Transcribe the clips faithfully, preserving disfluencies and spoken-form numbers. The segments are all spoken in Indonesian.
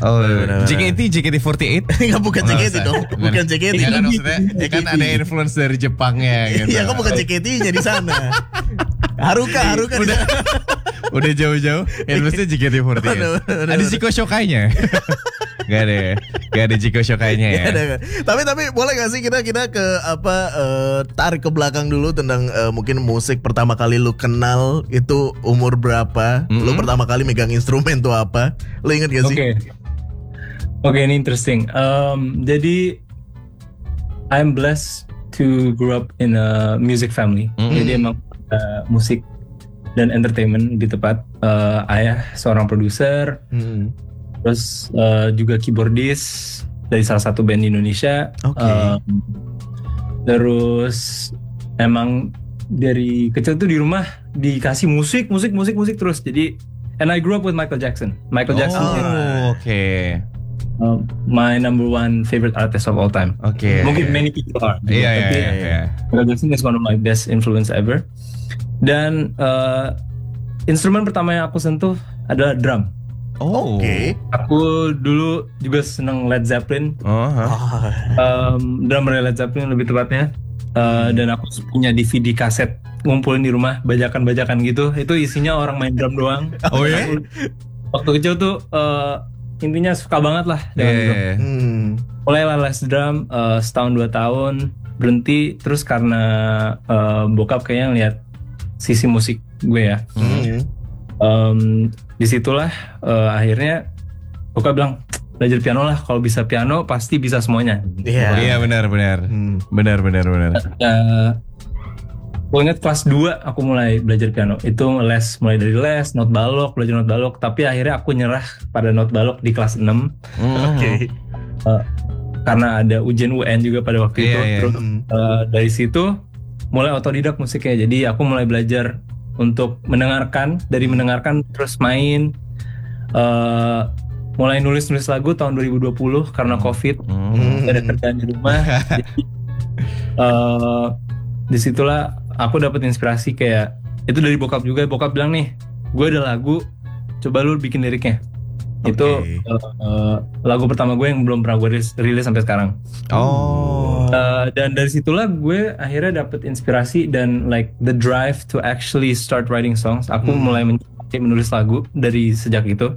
Oh, J K T J K T empat delapan Enggak, bukan J K T dong. Bukan J K T. Ya kan maksudnya kan ada influence dari Jepangnya gitu. Iya, kok bukan J K T-nya di sana. Haruka, Haruka udah, udah jauh-jauh influence J K T empat delapan. Ada Chico Shokai-nya. Gak ada, gak ada Chico Shokai-nya ya. Ada, tapi tapi boleh gak sih kita kita ke apa uh, tarik ke belakang dulu tentang uh, mungkin musik pertama kali lu kenal itu umur berapa? Mm-hmm. Lu pertama kali megang instrumen tuh apa? Lu inget gak sih? Oke, okay. Oke, okay, ini interesting. Um, jadi I'm blessed to grow up in a music family. Mm-hmm. Jadi emang uh, musik dan entertainment di tempat. Uh, ayah seorang produser. Mm-hmm. Terus uh, juga keyboardis dari salah satu band di Indonesia. Okay. Um, terus emang dari kecil tuh di rumah dikasih musik, musik, musik, musik terus. Jadi, and I grew up with Michael Jackson. Michael Jackson. Oh, oke. Okay. Uh, my number one favorite artist of all time. Oke. Okay. Mungkin many people are. Iya, iya, iya. Michael Jackson is one of my best influence ever. Dan uh, instrumen pertama yang aku sentuh adalah drum. Oh, oke. Okay. Aku dulu juga seneng Led Zeppelin. Oh, huh? um, drummer Led Zeppelin lebih tepatnya. Uh, dan aku punya D V D kaset ngumpulin di rumah, bajakan-bajakan gitu. Itu isinya orang main drum doang. Oh ya? Waktu kecil tuh uh, intinya suka banget lah dengan yeah. drum. Hmm. Mulai les drum uh, setahun dua tahun, berhenti terus karena uh, bokap kayaknya ngeliat sisi musik gue ya. Hmm. Um, disitulah uh, akhirnya bokap bilang belajar piano lah, kalau bisa piano pasti bisa semuanya. Iya, yeah. yeah, benar benar. Hmm. Benar benar benar. Uh, gue inget kelas dua aku mulai belajar piano. Itu les, mulai dari les, not balok, belajar not balok. Tapi akhirnya aku nyerah pada not balok di kelas enam. Mm. Oke. Okay. Uh, karena ada ujian U N juga pada waktu yeah, itu. Yeah. Terus uh, dari situ mulai otodidak musiknya. Jadi aku mulai belajar untuk mendengarkan, dari mendengarkan terus main. Uh, mulai nulis-nulis lagu tahun dua ribu dua puluh karena COVID. Mm. Ada kerjaan di rumah. Jadi, uh, disitulah aku dapat inspirasi kayak itu dari bokap juga. Bokap bilang nih, gue ada lagu, coba lu bikin liriknya. Okay. Itu uh, uh, lagu pertama gue yang belum pernah gue rilis, rilis sampai sekarang. Oh. Uh, dan dari situlah gue akhirnya dapat inspirasi dan like the drive to actually start writing songs. Aku hmm. mulai menulis lagu dari sejak itu.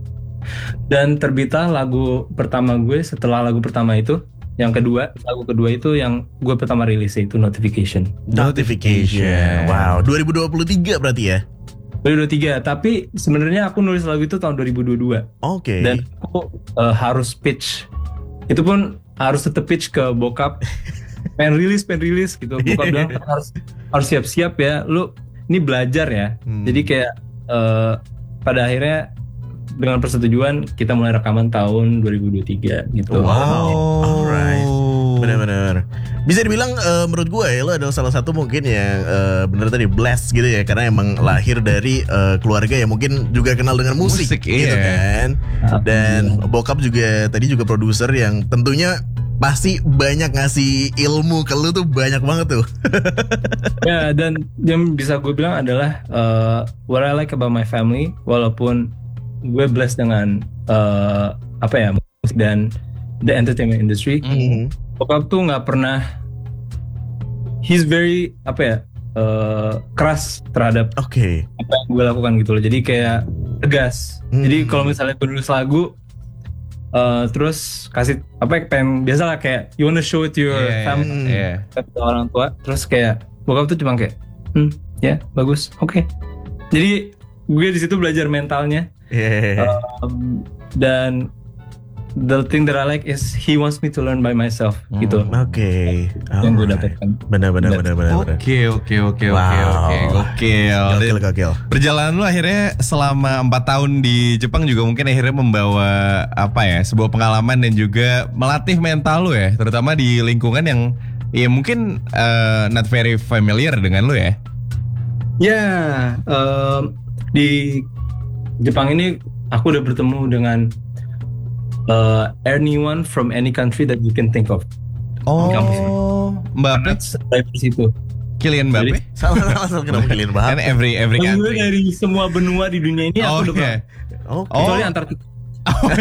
Dan terbitlah lagu pertama gue setelah lagu pertama itu. Yang kedua, lagu kedua itu yang gue pertama rilis itu Notification. Notification. Wow, dua ribu dua puluh tiga berarti ya? dua ribu dua puluh tiga, tapi sebenarnya aku nulis lagu itu tahun dua ribu dua puluh dua. Oke. Okay. Dan aku uh, harus pitch. Itu pun harus tetap pitch ke bokap. pengen rilis, pengen rilis gitu. Bokap bilang harus harus siap-siap ya. Lu ini belajar ya. Hmm. Jadi kayak uh, pada akhirnya dengan persetujuan kita mulai rekaman tahun dua ribu dua puluh tiga gitu. Wow, alright, benar-benar. Bisa dibilang uh, menurut gue ya lo adalah salah satu mungkin yang uh, benar tadi blessed gitu ya, karena emang lahir dari uh, keluarga yang mungkin juga kenal dengan musik, musik gitu iya. kan. Dan bokap juga tadi juga produser yang tentunya pasti banyak ngasih ilmu ke lu tuh, banyak banget tuh. Ya, dan yang bisa gue bilang adalah uh, what I like about my family, walaupun gue blessed dengan uh, apa ya musik dan the entertainment industry. Mm-hmm. Bokap tuh nggak pernah, he's very apa ya uh, keras terhadap okay. apa yang gue lakukan gitu loh. Jadi kayak tegas. Mm-hmm. Jadi kalau misalnya gue nulis lagu, uh, terus kasih apa pengen biasa lah kayak you wanna show it to your yeah, family, yeah. ke orang tua. Terus kayak bokap tuh cuma kayak, hmm ya yeah, bagus, oke. Okay. Jadi gue di situ belajar mentalnya. Yeah. Um, dan the thing that I like is he wants me to learn by myself mm. gitu. Oke. Okay. Yang gue dapatkan. Benar-benar benar-benar. Oke oke oke oke oke oke. Gokil gokil. Perjalanan lu akhirnya selama empat tahun di Jepang juga mungkin akhirnya membawa apa ya, sebuah pengalaman dan juga melatih mental lu ya, terutama di lingkungan yang ya mungkin uh, not very familiar dengan lu ya. Ya, yeah, um, di Jepang ini aku udah bertemu dengan uh, anyone from any country that you can think of. Oh, Mbappe dari situ. Kylian Mbappe? Salah salah kenapa Kylian Mbappe? Kan every every country. Dari semua benua di dunia ini oh, aku udah okay. pernah. Kecuali Antartika.